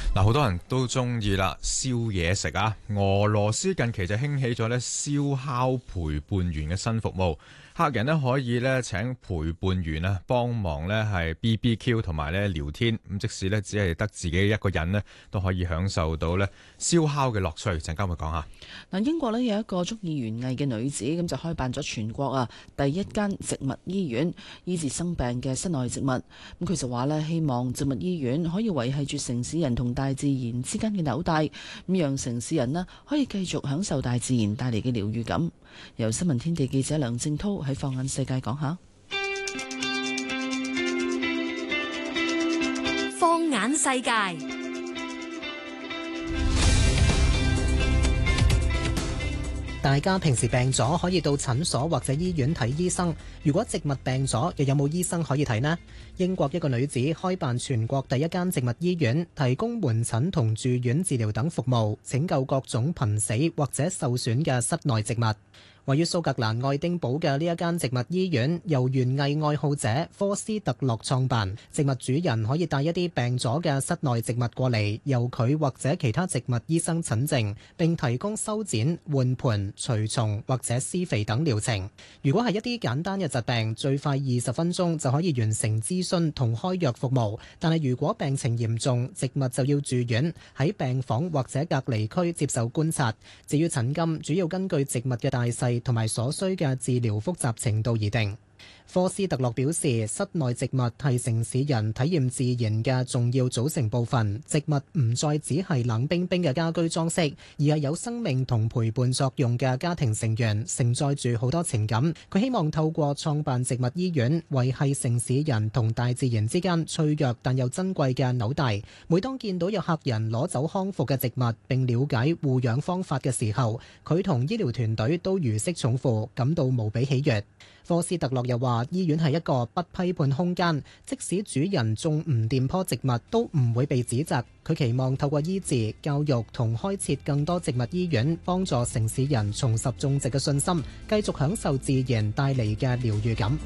嗱，好多人都中意啦，燒嘢食啊！俄羅斯近期就興起咗咧燒烤陪伴員嘅新服務，客人咧可以咧請陪伴員啊幫忙咧係 BBQ 同埋咧聊天，咁即使咧只係得自己一個人咧，都可以享受到咧燒烤嘅樂趣。陣間會講下。 嗱，英國咧有一個中意園藝嘅女子，咁就開辦咗全國第一間植物醫院，醫治生病嘅室內植物。咁佢就話咧，希望植物醫院可以維繫住城市人同大自然之間嘅紐帶，咁讓城市人可以繼續享受大自然帶嚟嘅療癒感。由新聞天地記者梁正濤喺放眼世界講下。 放眼世界。 大家平時病咗可以到診所或者醫院睇醫生，如果植物病咗，又有冇醫生可以睇呢？英國一個女子開辦全國第一間植物醫院，提供門診同住院治療等服務，拯救各種瀕死或者受損嘅室內植物。位於蘇格蘭愛丁堡嘅呢一間植物醫院，由園藝愛好者科斯特洛創辦。植物主人可以帶一啲病咗嘅室內植物過嚟，由佢或者其他植物醫生診症，並提供修剪、換盆、除蟲或者施肥等療程。如果係一啲簡單嘅疾病，最快20分鐘就可以完成諮詢同開藥服務。但係如果病情嚴重，植物就要住院喺病房或者隔離區接受觀察。至於診金，主要根據植物嘅大細同埋所需嘅治療複雜程度而定。科斯特洛表示，室內植物係城市人體驗自然嘅重要組成部分。植物唔再只係冷冰冰嘅家居裝飾，而係有生命同陪伴作用嘅家庭成員，承載住好多情感。佢希望透過創辦植物醫院，維繫城市人同大自然之間脆弱但又珍貴嘅紐帶。每當見到有客人攞走康復嘅植物並了解護養方法嘅時候，佢同醫療團隊都如釋重負，感到無比喜悅。科斯特洛又話，醫院係一個不批判空間，即使主人種唔掂棵植物，都唔會被指責。佢期望透過醫治、教育同開設更多植物醫院，幫助城市人重拾種植嘅信心，繼續享受自然帶嚟嘅療癒感。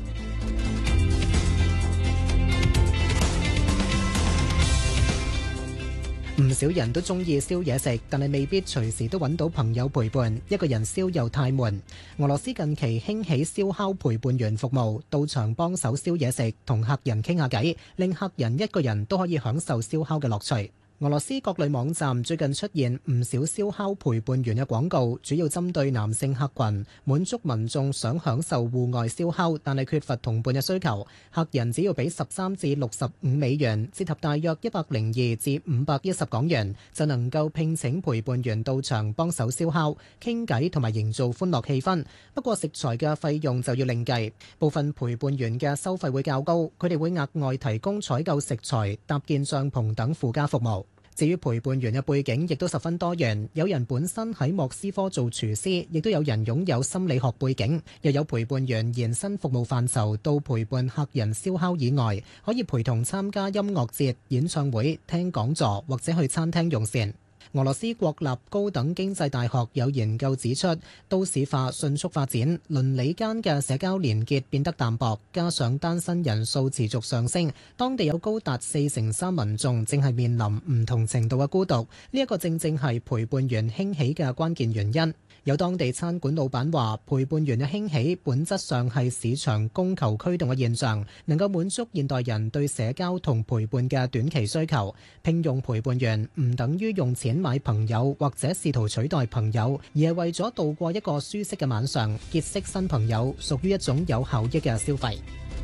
唔少人都中意燒嘢食，但係未必隨時都揾到朋友陪伴，一個人燒又太悶。俄羅斯近期興起燒烤陪伴員服務，到場幫手燒嘢食，同客人傾下偈，令客人一個人都可以享受燒烤嘅樂趣。俄羅斯各類網站最近出現唔少燒烤陪伴員嘅廣告，主要針對男性客群，滿足民眾想享受戶外燒烤但係缺乏同伴嘅需求。客人只要俾13至65美元，折合大約102至510港元，就能夠聘請陪伴員到場幫手燒烤、傾偈同埋營造歡樂氣氛。不過食材嘅費用就要另計，部分陪伴員嘅收費會較高，佢哋會額外提供採購食材、搭建帳篷等附加服務。至於陪伴員嘅背景亦都十分多元，有人本身喺莫斯科做廚師，亦都有人擁有心理學背景，又有陪伴員延伸服務範疇到陪伴客人燒烤以外，可以陪同參加音樂節、演唱會、聽講座或者去餐廳用膳。俄羅斯國立高等經濟大學有研究指出，都市化迅速發展，鄰里間嘅社交連結變得淡薄，加上單身人數持續上升，當地有高達43%民眾正係面臨唔同程度嘅孤獨，呢一個正正係陪伴員興起嘅關鍵原因。有當地餐館老闆話，陪伴員嘅興起本質上係市場供求驅動嘅現象，能夠滿足現代人對社交同陪伴嘅短期需求。聘用陪伴員唔等於用錢買朋友或者試圖取代朋友，而係為咗度過一個舒適嘅晚上，結識新朋友，屬於一種有效益嘅消費。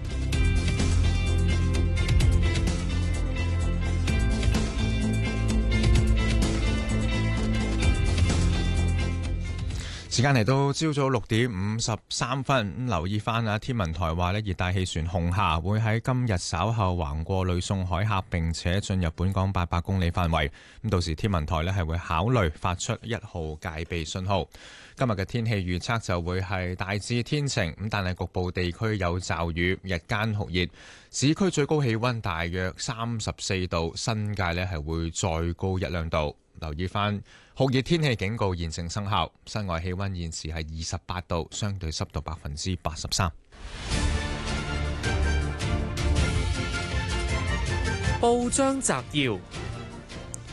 時間嚟到朝早6點53分，留意翻啊！天文台話咧，熱帶氣旋紅霞會喺今日稍後橫過呂宋海峽，並且進入本港800公里範圍。咁到時天文台咧係會考慮發出1號戒備信號。今日嘅天氣預測就會係大致天晴，咁但係局部地區有驟雨，日間酷熱，市區最高氣溫大約34度，新界咧係會再高1-2度。留意翻酷熱天氣警告現正生效，室外氣溫現時係28度，相對濕度83%。 報章摘要：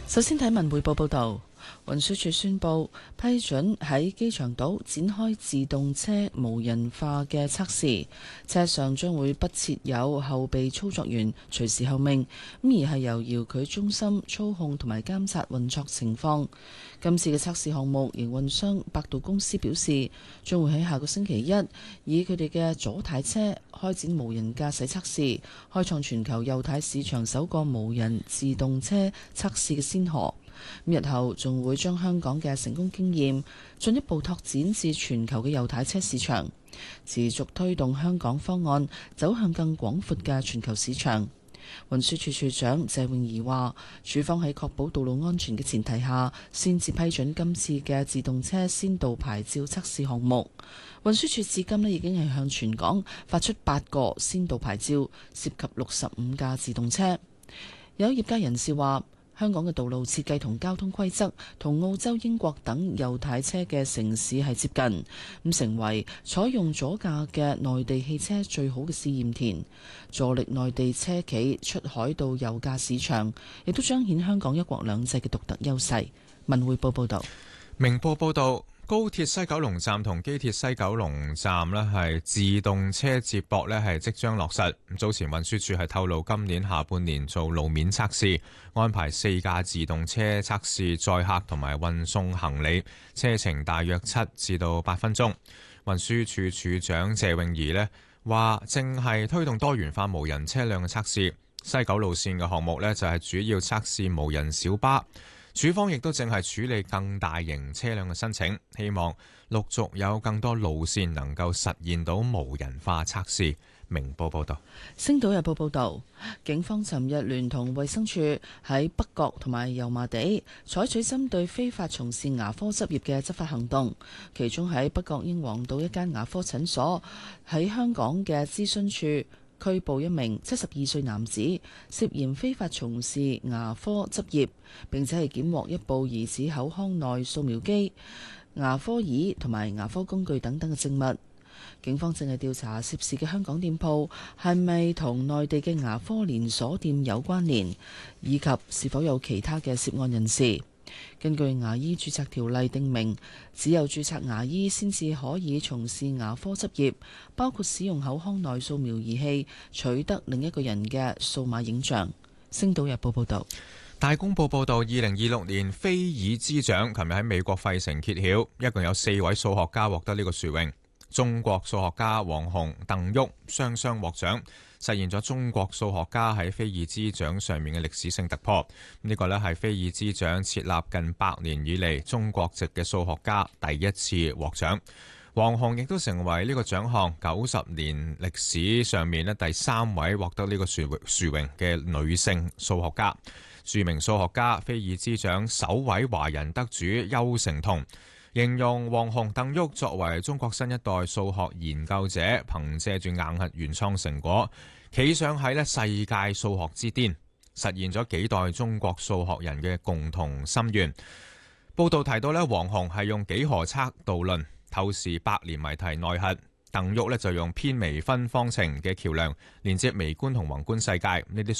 首先睇文匯報報道，運輸署宣布批准喺機場島展開自動車無人化嘅測試，車上將會不設有後備操作員隨時候命，而係由遙距中心操控同埋監察運作情況。今次嘅測試項目，營運商百度公司表示，將會喺下個星期一以佢哋嘅左軚車開展無人駕駛測試，開創全球右軚市場首個無人自動車測試嘅先河。日後仲會將香港嘅成功經驗進一步拓展至全球嘅右軚車市場，持續推動香港方案走向更廣闊嘅全球市場。運輸署署長謝永儀話，署方喺確保道路安全嘅前提下，先至批准今次嘅自動車先導牌照測試項目。運輸署至今已經係向全港發出8個先導牌照，涉及65架自動車。有業界人士話，香港嘅道路設計同交通規則同澳洲、英國等右軚車嘅城市係接近，咁成為採用左駕嘅內地汽車最好嘅試驗田，助力內地車企出海到右駕市場，亦都彰顯香港一國兩制嘅獨特優勢。文匯報報道。 明報報道，高鐵西九龍站同機鐵西九龍站呢係自動車接駁呢係即將落實。早前運輸署係透露，今年下半年做路面測試，安排4架自動車測試載客同埋運送行李，車程大約7至到8分鐘。運輸署署長謝永儀呢話，正係推動多元化無人車輛嘅測試。西九路線嘅項目呢就係主要測試無人小巴。署方亦都正係處理更大型車輛嘅申請，希望陸續有更多路線能夠實現到無人化測試。明報報道。 星島日報報道，警方尋日聯同衛生署喺北角同埋油麻地採取針對非法從事牙科執業嘅執法行動，其中喺北角英皇道一間牙科診所，喺香港嘅諮詢處拘捕一名72歲男子，涉嫌非法從事牙科執業，並且係檢獲一部疑似口腔內掃描機、牙科椅同埋牙科工具等等嘅證物。警方正係調查涉事嘅香港店鋪係咪同內地嘅牙科連鎖店有關聯，以及是否有其他嘅涉案人士。根據牙醫註冊條例訂明，只有註冊牙醫先至可以從事牙科執業，包括使用口腔內掃描儀器取得另一個人嘅數碼影像。星島日報報道。 大公報報導，2026年菲爾茲獎琴日喺美國費城揭曉，一共有4位數學家獲得呢個殊榮。中國數學家黃洪、鄧旭雙雙獲獎，實現咗中國數學家喺菲爾茲獎上面嘅歷史性突破。呢個呢係菲爾茲獎設立近100年以嚟中國籍嘅數學家第一次獲獎。黃洪亦都成為呢個獎項90年歷史上面呢第3位獲得呢個殊榮嘅女性數學家。著名數學家菲爾茲獎首位華人得主邱成桐形容黃洪、鄧旭作為中國新一代數學研究者，憑借住硬核原創成果，企上喺世界數學之巔，實現咗幾代中國數學人嘅共同心願。報道提到黃洪係用幾何測度論透視百年謎題內核，鄧旭就用偏微分方程嘅橋梁連接微觀同宏觀世界。呢啲